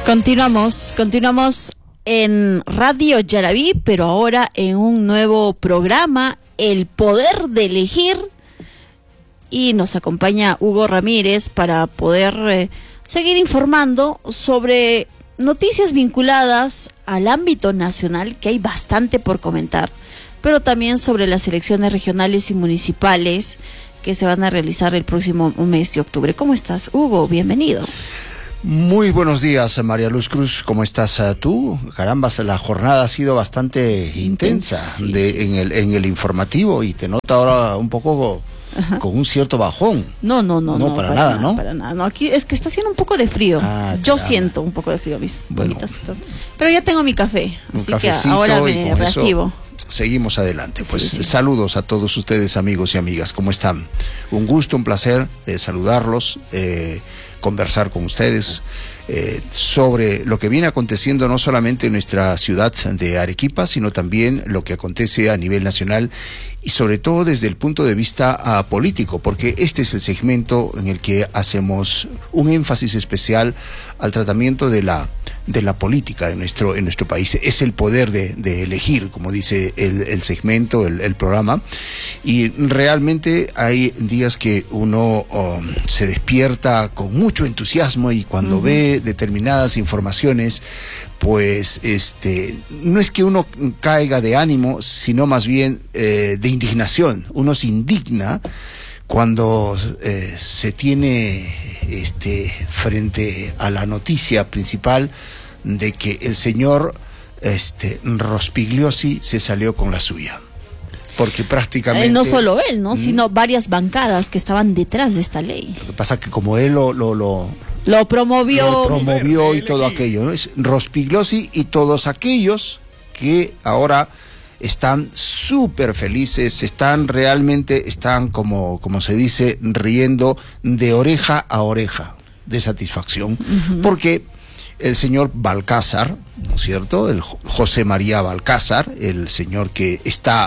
Continuamos en Radio Yaraví, pero ahora en un nuevo programa, El Poder de Elegir, y nos acompaña Hugo Ramírez para poder seguir informando sobre noticias vinculadas al ámbito nacional, que hay bastante por comentar, pero también sobre las elecciones regionales y municipales que se van a realizar el próximo mes de octubre. ¿Cómo estás, Hugo? Bienvenido. Muy buenos días, María Luz Cruz. ¿Cómo estás tú? Caramba, la jornada ha sido bastante intensa sí. en el informativo, y te noto ahora un poco con un cierto bajón. No, para nada, ¿no? Para nada, no. Aquí es que está haciendo un poco de frío. Yo siento un poco de frío, mis bonitas. Pero ya tengo mi café, así que ahora me reactivo. Seguimos adelante. Pues sí. Saludos a todos ustedes, amigos y amigas. ¿Cómo están? Un gusto, un placer saludarlos, conversar con ustedes sobre lo que viene aconteciendo no solamente en nuestra ciudad de Arequipa, sino también lo que acontece a nivel nacional, y sobre todo desde el punto de vista político, porque este es el segmento en el que hacemos un énfasis especial al tratamiento de la política en nuestro país. Es el poder de elegir, como dice el segmento, el programa, y realmente hay días que uno se despierta con mucho entusiasmo, y cuando ve determinadas informaciones, pues no es que uno caiga de ánimo, sino más bien de indignación. Uno se indigna cuando se tiene frente a la noticia principal de que el señor Rospigliosi se salió con la suya. Porque prácticamente... no solo él, ¿no? Sino varias bancadas que estaban detrás de esta ley. Lo que pasa es que como él lo promovió y todo aquello, ¿no? Es Rospigliosi y todos aquellos que ahora están súper felices, están como se dice, riendo de oreja a oreja de satisfacción, porque el señor Balcázar, ¿no es cierto?, el José María Balcázar, el señor que está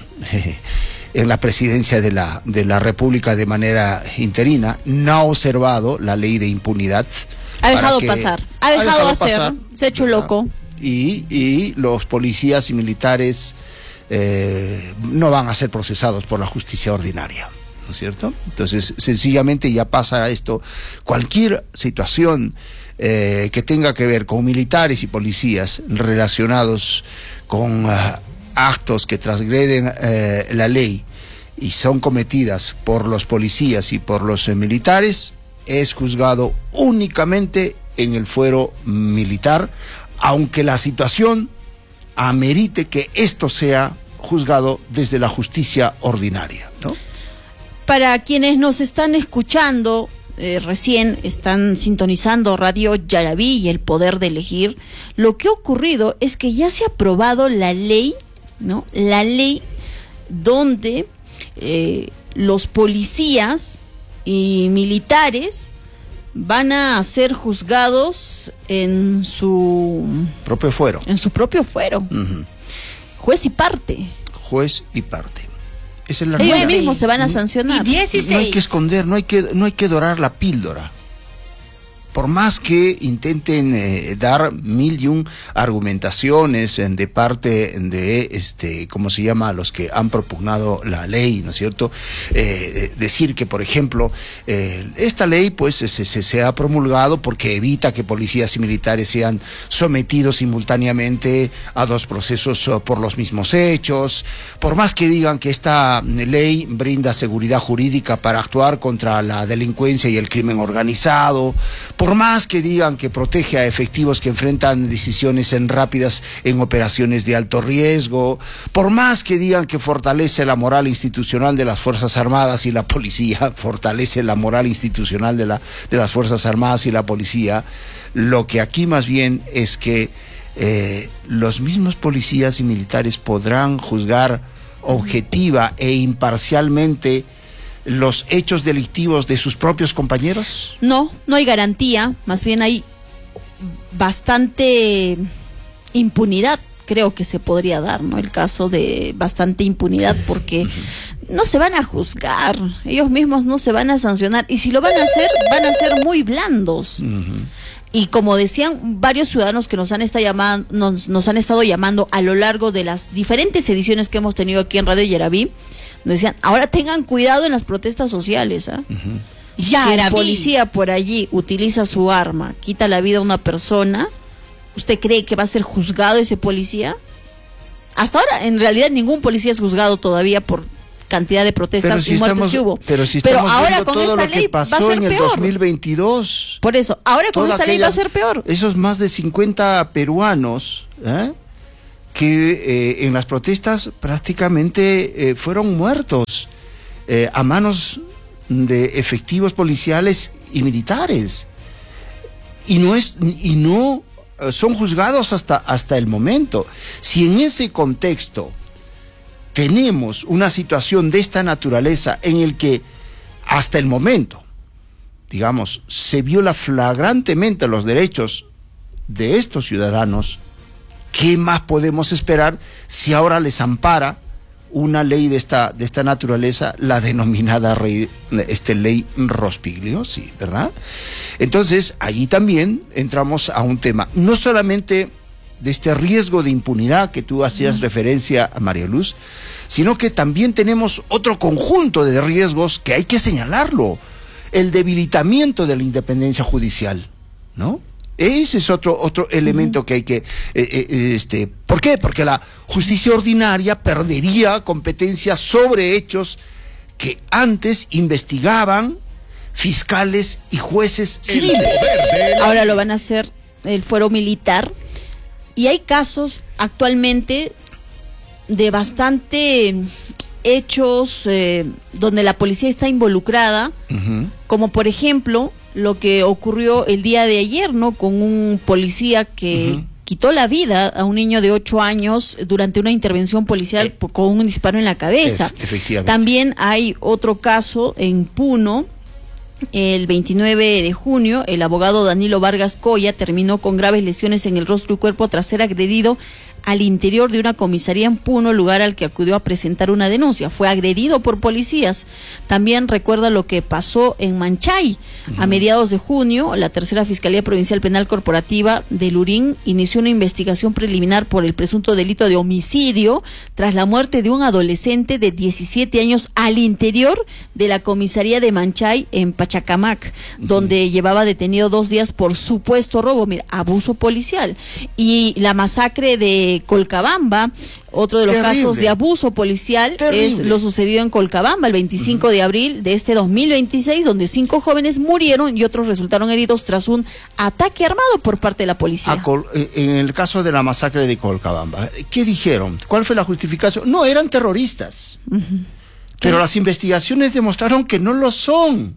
en la presidencia de la República de manera interina, no ha observado la ley de impunidad. Ha dejado pasar, se ha hecho loco. Y los policías y militares no van a ser procesados por la justicia ordinaria, ¿no es cierto? Entonces, sencillamente ya pasa esto. Cualquier situación que tenga que ver con militares y policías relacionados con actos que transgreden la ley y son cometidas por los policías y por los militares, es juzgado únicamente en el fuero militar, aunque la situación amerite que esto sea juzgado desde la justicia ordinaria, ¿no? Para quienes nos están escuchando, recién están sintonizando Radio Yaraví y El Poder de Elegir, lo que ha ocurrido es que ya se ha aprobado la ley, ¿no? La ley donde los policías y militares van a ser juzgados en su propio fuero. Juez y parte. Esa es la Ellos mismos se van a sancionar. No hay que esconder, no hay que dorar la píldora. Por más que intenten dar mil y un argumentaciones de parte de ¿cómo se llama?, los que han propugnado la ley, ¿no es cierto? Decir que, por ejemplo, esta ley pues se ha promulgado porque evita que policías y militares sean sometidos simultáneamente a dos procesos por los mismos hechos. Por más que digan que esta ley brinda seguridad jurídica para actuar contra la delincuencia y el crimen organizado, por más que digan que protege a efectivos que enfrentan decisiones rápidas en operaciones de alto riesgo, por más que digan que fortalece la moral institucional de las Fuerzas Armadas y la Policía, fortalece la moral institucional de las Fuerzas Armadas y la Policía, lo que aquí más bien es que los mismos policías y militares podrán juzgar objetiva e imparcialmente los hechos delictivos de sus propios compañeros. No hay garantía, más bien hay bastante impunidad, creo que se podría dar, ¿no? El caso de bastante impunidad, porque no se van a juzgar, ellos mismos no se van a sancionar, y si lo van a ser muy blandos. Y como decían varios ciudadanos que nos han estado llamando a lo largo de las diferentes ediciones que hemos tenido aquí en Radio Yaraví, nos decían, ahora tengan cuidado en las protestas sociales, ¿ah? Si el policía por allí utiliza su arma, quita la vida a una persona, ¿usted cree que va a ser juzgado ese policía? Hasta ahora, en realidad, ningún policía es juzgado todavía por cantidad de protestas y muertes que hubo. Pero ahora con esta ley va a ser en el peor. 2022. Por eso, ahora con esta ley va a ser peor. Esos más de 50 peruanos que en las protestas prácticamente fueron muertos a manos de efectivos policiales y militares. Y no son juzgados hasta el momento. Si en ese contexto tenemos una situación de esta naturaleza en el que hasta el momento, digamos, se viola flagrantemente los derechos de estos ciudadanos, ¿qué más podemos esperar si ahora les ampara una ley de esta naturaleza, la denominada ley Rospigliosi, ¿verdad? Entonces, allí también entramos a un tema, no solamente de este riesgo de impunidad que tú hacías referencia a María Luz, sino que también tenemos otro conjunto de riesgos que hay que señalarlo, el debilitamiento de la independencia judicial, ¿no? Ese es otro elemento que hay que... ¿Por qué? Porque la justicia ordinaria perdería competencia sobre hechos que antes investigaban fiscales y jueces civiles. Ahora lo van a hacer el fuero militar, y hay casos actualmente de bastante hechos donde la policía está involucrada, como por ejemplo lo que ocurrió el día de ayer, ¿no? Con un policía que quitó la vida a un niño de 8 años durante una intervención policial con un disparo en la cabeza. Efectivamente. También hay otro caso en Puno. El 29 de junio, el abogado Danilo Vargas Coya terminó con graves lesiones en el rostro y cuerpo tras ser agredido al interior de una comisaría en Puno, lugar al que acudió a presentar una denuncia. Fue agredido por policías. También recuerda lo que pasó en Manchay. A mediados de junio, la tercera Fiscalía Provincial Penal Corporativa de Lurín inició una investigación preliminar por el presunto delito de homicidio tras la muerte de un adolescente de 17 años al interior de la comisaría de Manchay en Pachacamac, donde llevaba detenido 2 días por supuesto robo, abuso policial. Y la masacre de Colcabamba, otro de los casos de abuso policial, es lo sucedido en Colcabamba el 25 de abril de este 2026, donde 5 jóvenes murieron y otros resultaron heridos tras un ataque armado por parte de la policía. En el caso de la masacre de Colcabamba, ¿qué dijeron? ¿Cuál fue la justificación? No, eran terroristas. Pero las investigaciones demostraron que no lo son.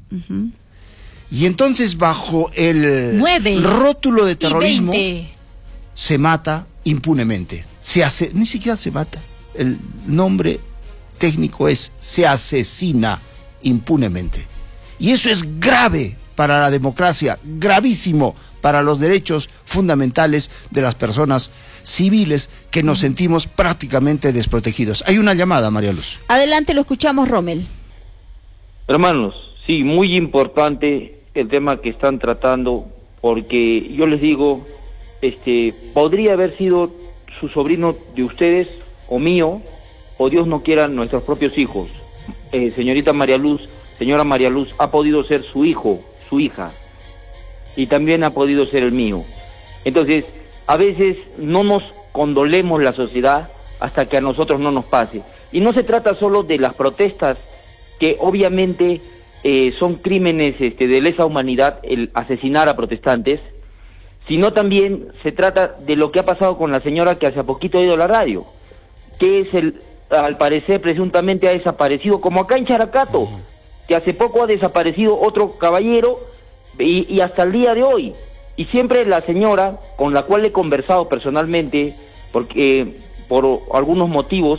Y entonces, bajo el rótulo de terrorismo, se mata impunemente. Ni siquiera se mata. El nombre técnico es se asesina impunemente. Y eso es grave para la democracia, gravísimo para los derechos fundamentales de las personas civiles que nos sentimos prácticamente desprotegidos. Hay una llamada, María Luz. Adelante, lo escuchamos, Rommel. Hermanos, sí, muy importante el tema que están tratando, porque yo les digo, podría haber sido su sobrino de ustedes o mío, o Dios no quiera, nuestros propios hijos. Señora María Luz, ha podido ser su hijo, su hija, y también ha podido ser el mío. Entonces, a veces no nos condolemos la sociedad hasta que a nosotros no nos pase. Y no se trata solo de las protestas, que obviamente son crímenes de lesa humanidad, el asesinar a protestantes, sino también se trata de lo que ha pasado con la señora que hace poquito ha ido a la radio, que es al parecer presuntamente ha desaparecido, como acá en Characato, que hace poco ha desaparecido otro caballero y hasta el día de hoy. Y siempre la señora, con la cual he conversado personalmente, porque por algunos motivos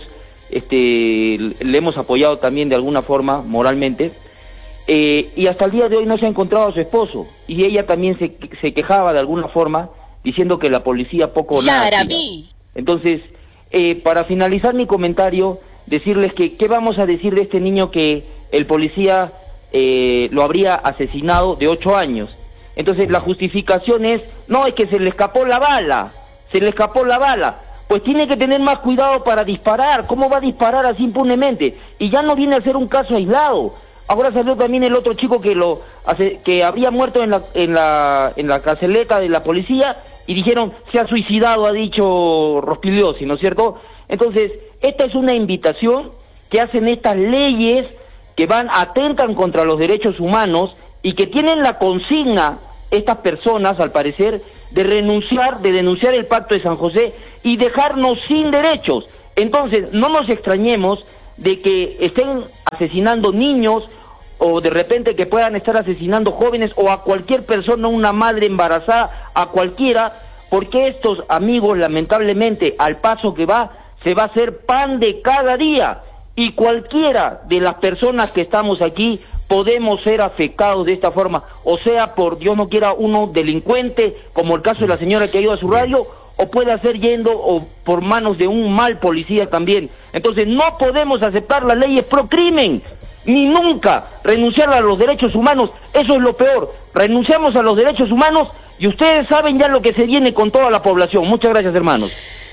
le hemos apoyado también de alguna forma moralmente, y hasta el día de hoy no se ha encontrado a su esposo, y ella también se quejaba de alguna forma diciendo que la policía poco nada hacía. Entonces, para finalizar mi comentario, decirles que qué vamos a decir de este niño que el policía lo habría asesinado de 8 años. Entonces la justificación es, no, es que se le escapó la bala, pues tiene que tener más cuidado para disparar. ¿Cómo va a disparar así impunemente? Y ya no viene a ser un caso aislado. Ahora salió también el otro chico que habría muerto en la carceleta de la policía y dijeron, se ha suicidado, ha dicho Rospigliosi, ¿no es cierto? Entonces, esta es una invitación que hacen estas leyes que atentan contra los derechos humanos y que tienen la consigna, estas personas, al parecer, de denunciar el Pacto de San José y dejarnos sin derechos. Entonces, no nos extrañemos de que estén asesinando niños o de repente que puedan estar asesinando jóvenes o a cualquier persona, una madre embarazada, a cualquiera, porque estos amigos, lamentablemente, al paso que se va a hacer pan de cada día, y cualquiera de las personas que estamos aquí podemos ser afectados de esta forma, o sea, por Dios no quiera, uno delincuente, como el caso de la señora que ha ido a su radio, o puede ser yendo o por manos de un mal policía también. Entonces no podemos aceptar las leyes pro crimen, ni nunca renunciar a los derechos humanos. Eso es lo peor, renunciamos a los derechos humanos y ustedes saben ya lo que se viene con toda la población. Muchas gracias, hermanos.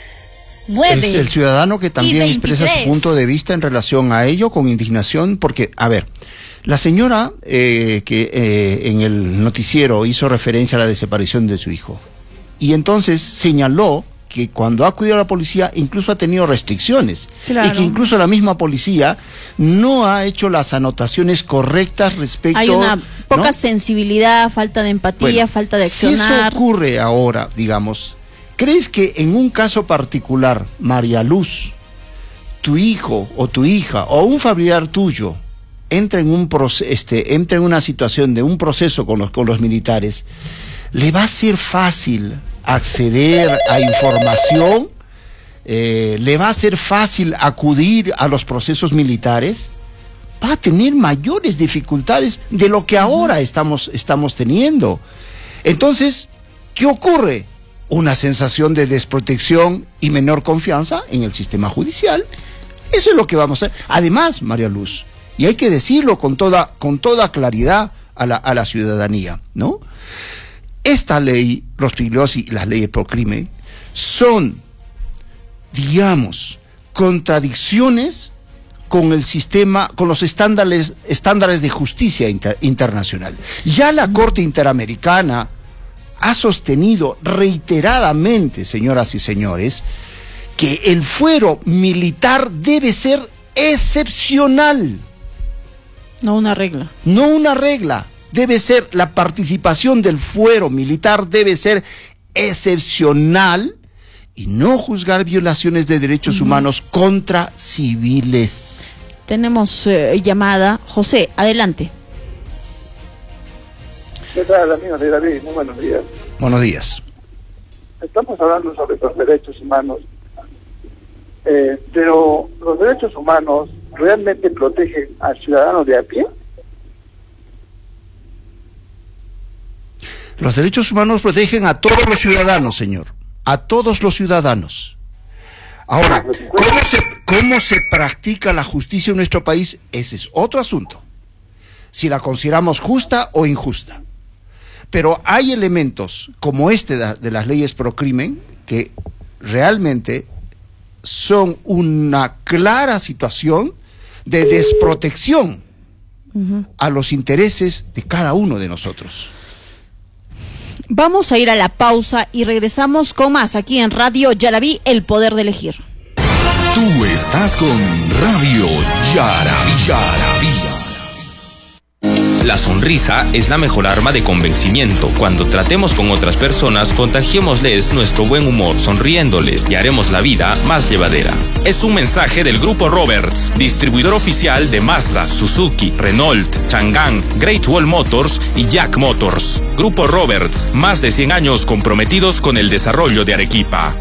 Es el ciudadano que también expresa su punto de vista en relación a ello con indignación, porque, a ver, la señora que en el noticiero hizo referencia a la desaparición de su hijo, y entonces señaló que cuando ha acudido a la policía incluso ha tenido restricciones, claro, y que incluso la misma policía no ha hecho las anotaciones correctas respecto... Hay una poca sensibilidad, falta de empatía, falta de accionar. Si eso ocurre ahora, digamos, ¿crees que en un caso particular, María Luz, tu hijo o tu hija o un familiar tuyo entra en una situación de un proceso con los militares, le va a ser fácil acceder a información? ¿Le va a ser fácil acudir a los procesos militares? Va a tener mayores dificultades de lo que ahora estamos teniendo. Entonces, ¿qué ocurre? Una sensación de desprotección y menor confianza en el sistema judicial. Eso es lo que vamos a hacer. Además, María Luz, y hay que decirlo con toda claridad a la ciudadanía, ¿no? Esta ley, Rospigliosi y las leyes pro crimen, son, digamos, contradicciones con el sistema, con los estándares de justicia internacional. Ya la Corte Interamericana ha sostenido reiteradamente, señoras y señores, que el fuero militar debe ser excepcional. No una regla. No una regla. Debe ser, la participación del fuero militar debe ser excepcional y no juzgar violaciones de derechos humanos contra civiles. Tenemos llamada. José, adelante. ¿Qué tal, amigos de David? Muy buenos días. Buenos días. Estamos hablando sobre los derechos humanos, pero ¿los derechos humanos realmente protegen al ciudadano de a pie? Los derechos humanos protegen a todos los ciudadanos, señor. A todos los ciudadanos. Ahora, ¿cómo se practica la justicia en nuestro país? Ese es otro asunto. Si la consideramos justa o injusta. Pero hay elementos como este de las leyes pro crimen que realmente son una clara situación de desprotección a los intereses de cada uno de nosotros. Vamos a ir a la pausa y regresamos con más aquí en Radio Yaraví, el poder de elegir. Tú estás con Radio Yaraví. La sonrisa es la mejor arma de convencimiento. Cuando tratemos con otras personas, contagiémosles nuestro buen humor, sonriéndoles y haremos la vida más llevadera. Es un mensaje del Grupo Roberts, distribuidor oficial de Mazda, Suzuki, Renault, Chang'an, Great Wall Motors y Jack Motors. Grupo Roberts, más de 100 años comprometidos con el desarrollo de Arequipa.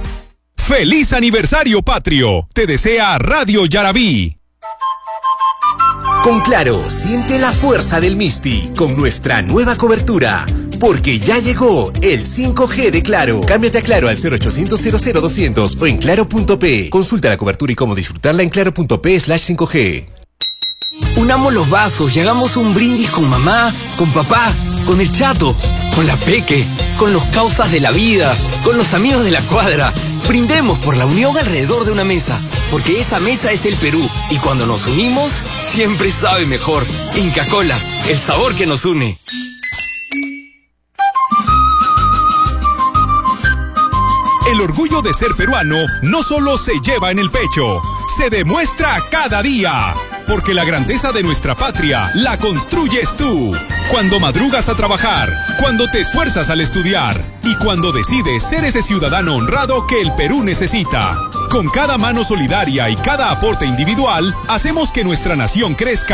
¡Feliz aniversario patrio! Te desea Radio Yaraví. Con Claro, siente la fuerza del Misti con nuestra nueva cobertura. Porque ya llegó el 5G de Claro. Cámbiate a Claro al 0800 00200 o en claro.p. Consulta la cobertura y cómo disfrutarla en claro.p/5G. Unamos los vasos y hagamos un brindis con mamá, con papá, con el chato, con la peque, con los causas de la vida, con los amigos de la cuadra. Brindemos por la unión alrededor de una mesa, porque esa mesa es el Perú. Y cuando nos unimos, siempre sabe mejor. Inca Kola, el sabor que nos une. El orgullo de ser peruano no solo se lleva en el pecho, se demuestra cada día. Porque la grandeza de nuestra patria la construyes tú. Cuando madrugas a trabajar, cuando te esfuerzas al estudiar y cuando decides ser ese ciudadano honrado que el Perú necesita. Con cada mano solidaria y cada aporte individual, hacemos que nuestra nación crezca